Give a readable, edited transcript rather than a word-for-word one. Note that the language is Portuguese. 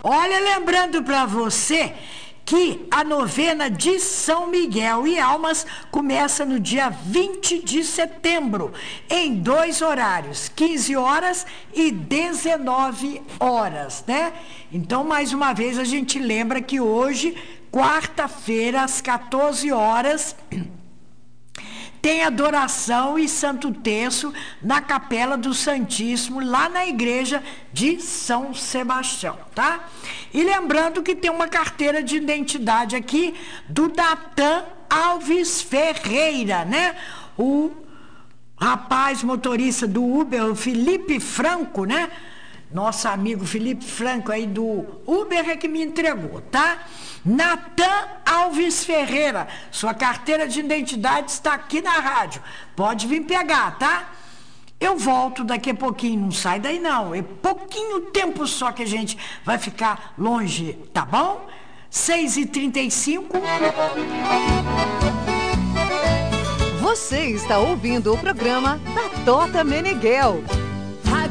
Olha, lembrando para você que a novena de São Miguel e Almas começa no dia 20 de setembro, em 2 horários, 15 horas e 19 horas, né? Então, mais uma vez, a gente lembra que hoje, quarta-feira, às 14 horas... tem adoração e santo terço na Capela do Santíssimo, lá na igreja de São Sebastião, tá? E lembrando que tem uma carteira de identidade aqui do Natan Alves Ferreira, né? O rapaz motorista do Uber, o Felipe Franco, né? Nosso amigo Felipe Franco aí do Uber é que me entregou, tá? Natan Alves Ferreira, sua carteira de identidade está aqui na rádio. Pode vir pegar, tá? Eu volto daqui a pouquinho, não sai daí não. É pouquinho tempo só que a gente vai ficar longe, tá bom? 6h35. Você está ouvindo o programa da Tota Meneghel.